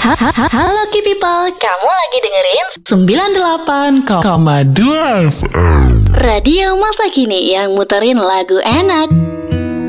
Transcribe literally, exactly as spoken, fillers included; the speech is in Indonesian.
Halo Ki People, Kamu lagi dengerin sembilan puluh delapan koma dua F M Radio Masa Kini yang muterin lagu enak.